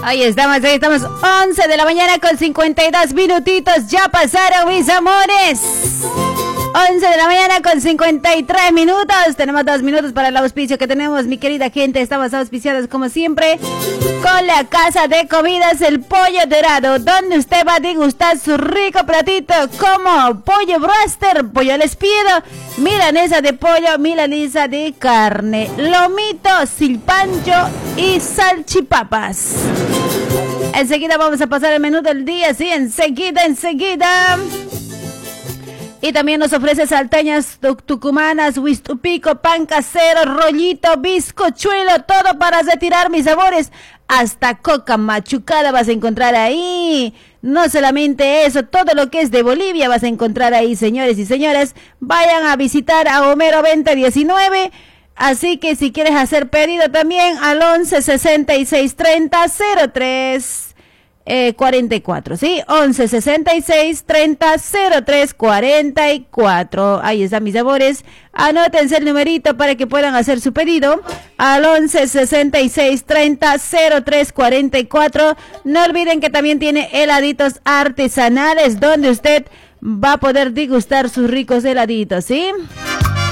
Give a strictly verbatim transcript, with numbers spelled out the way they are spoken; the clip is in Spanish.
Ahí estamos, ahí estamos, once de la mañana con cincuenta y dos minutitos, ya pasaron mis amores. once de la mañana con cincuenta y tres minutos, tenemos dos minutos para el auspicio que tenemos, mi querida gente. Estamos auspiciados como siempre con la casa de comidas El Pollo Dorado, donde usted va a degustar su rico platito como pollo broster, pollo al espiedo, milanesa de pollo, milanesa de carne, lomito, silpancho y salchipapas. Enseguida vamos a pasar el menú del día, sí, enseguida, enseguida. Y también nos ofrece salteñas tucumanas, huistupico, pan casero, rollito, bizcochuelo, todo para retirar mis sabores. Hasta coca machucada vas a encontrar ahí. No solamente eso, todo lo que es de Bolivia vas a encontrar ahí, señores y señoras. Vayan a visitar a Homero veinte diecinueve. Así que si quieres hacer pedido también al once sesenta y seis treinta cero tres cuarenta y cuatro, ¿sí? once sesenta y seis treinta cero tres cuarenta y cuatro. Ahí están mis sabores. Anótense el numerito para que puedan hacer su pedido al once sesenta y seis treinta cero tres cuarenta y cuatro. No olviden que también tiene heladitos artesanales donde usted va a poder degustar sus ricos heladitos, ¿sí?